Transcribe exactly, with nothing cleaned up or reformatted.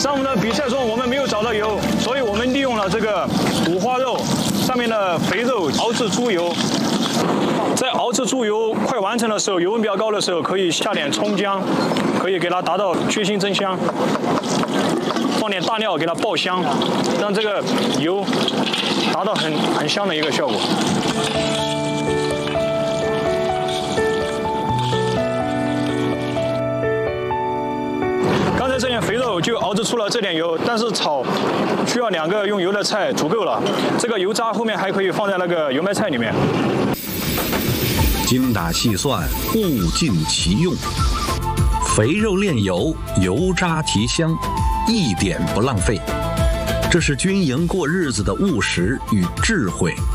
上午的比赛中我们没有找到油，所以我们利用了这个五花肉上面的肥肉熬制猪油。在熬制猪油快完成的时候，油温比较高的时候，可以下点葱姜，可以给它达到去腥增香。放点大料给它爆香，让这个油达到很很香的一个效果。刚才这点肥肉就熬制出了这点油，但是炒需要两个用油的菜足够了。这个油渣后面还可以放在那个油麦菜里面。 精打细算，物尽其用，肥肉炼油，油渣提香，一点不浪费。这是军营过日子的务实与智慧。